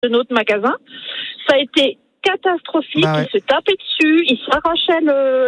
de notre magasin. Ça a été catastrophique. Bah ouais. Ils se tapaient dessus, ils s'arrachaient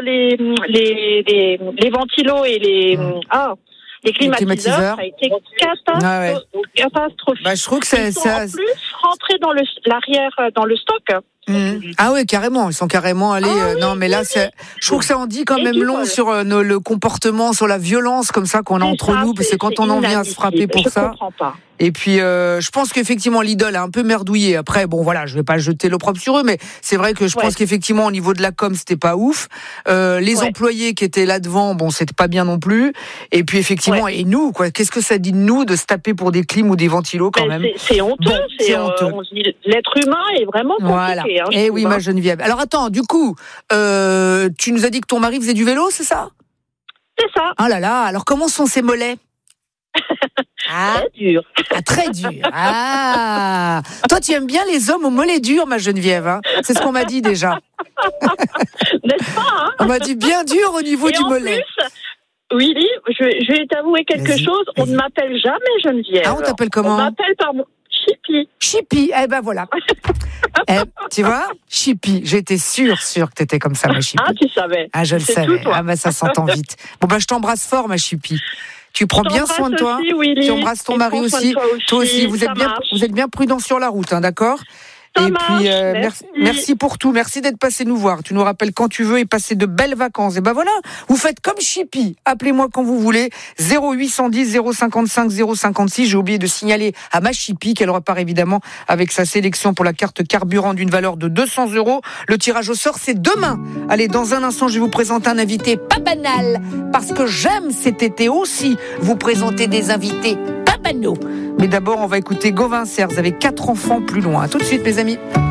les ventilos et les climatiseurs. Ça a été catastrophique. Bah, je trouve que Ils sont en plus rentrés dans l'arrière, dans le stock. Ah oui, carrément, ils sont carrément allés. Non, mais là, je trouve que ça en dit quand même long sur le comportement, sur la violence comme ça qu'on a entre nous, parce que quand on en vient à se frapper pour ça. Je comprends pas. Et puis, je pense qu'effectivement, Lidl a un peu merdouillé. Après, bon, voilà, je vais pas jeter l'opprobre sur eux, mais c'est vrai que je pense qu'effectivement, au niveau de la com, c'était pas ouf. Les employés qui étaient là devant, bon, c'était pas bien non plus. Et puis, effectivement, et nous, quoi, qu'est-ce que ça dit de nous de se taper pour des clims ou des ventilos quand même? C'est honteux. Bon, c'est honteux. On se dit, l'être humain est vraiment compliqué. Voilà. Et oui, ma Geneviève. Alors attends, du coup, tu nous as dit que ton mari faisait du vélo, c'est ça? C'est ça. Ah là là, alors comment sont ses mollets? Très dur. Ah, très dur. Ah, toi, tu aimes bien les hommes aux mollets durs, ma Geneviève. Hein, c'est ce qu'on m'a dit déjà. N'est-ce pas, On m'a dit bien dur au niveau du mollet. Plus, Willy, je vais t'avouer quelque chose. On ne m'appelle jamais Geneviève. Ah, on t'appelle comment? On m'appelle par mon Chippy. Chippy, eh ben voilà. Tu vois, Chippy, j'étais sûre que t'étais comme ça, ma Chippy. Ah, tu savais. Ah, je le savais. Ben ça s'entend vite. Bon, ben je t'embrasse fort, ma Chippy. Tu prends bien soin de toi. Aussi, tu embrasses ton mari aussi. Toi aussi, vous êtes bien prudent sur la route, hein, d'accord? Ça et marche, puis merci pour tout, merci d'être passé nous voir. Tu nous rappelles quand tu veux et passer de belles vacances. Et ben voilà, vous faites comme Chippy. Appelez-moi quand vous voulez. 0810 055 056. J'ai oublié de signaler à ma Chippy qu'elle repart évidemment avec sa sélection pour la carte carburant d'une valeur de 200 €. Le tirage au sort, c'est demain. Allez, dans un instant, je vais vous présenter un invité pas banal, parce que j'aime cet été aussi vous présenter des invités pas banaux. Mais d'abord, on va écouter Gauvin Serres avec 4 enfants plus loin. À tout de suite, mes amis.